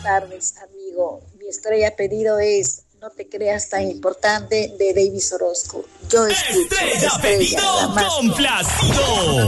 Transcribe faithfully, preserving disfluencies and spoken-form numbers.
tardes, amigo. Mi estrella pedido es No te creas tan importante de Davis Orozco. Yo escucho Estrella, estrella, pedido la más complacido.